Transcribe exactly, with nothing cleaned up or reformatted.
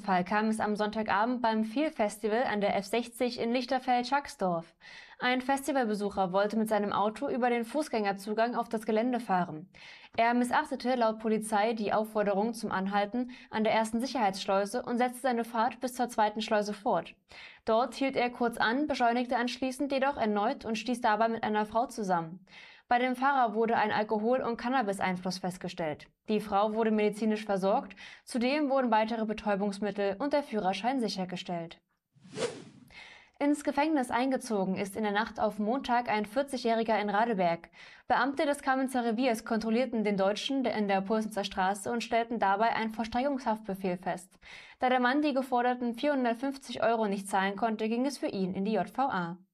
Verkehrsunfall kam es am Sonntagabend beim Feel-Festival an der F sechzig in Lichterfeld-Schacksdorf. Ein Festivalbesucher wollte mit seinem Auto über den Fußgängerzugang auf das Gelände fahren. Er missachtete laut Polizei die Aufforderung zum Anhalten an der ersten Sicherheitsschleuse und setzte seine Fahrt bis zur zweiten Schleuse fort. Dort hielt er kurz an, beschleunigte anschließend jedoch erneut und stieß dabei mit einer Frau zusammen. Bei dem Fahrer wurde ein Alkohol- und Cannabis-Einfluss festgestellt. Die Frau wurde medizinisch versorgt, zudem wurden weitere Betäubungsmittel und der Führerschein sichergestellt. Ins Gefängnis eingezogen ist in der Nacht auf Montag ein vierzigjähriger in Radeberg. Beamte des Kamenzer Reviers kontrollierten den Deutschen in der Pulsnitzer Straße und stellten dabei einen Vollstreckungshaftbefehl fest. Da der Mann die geforderten vierhundertfünfzig Euro nicht zahlen konnte, ging es für ihn in die J V A.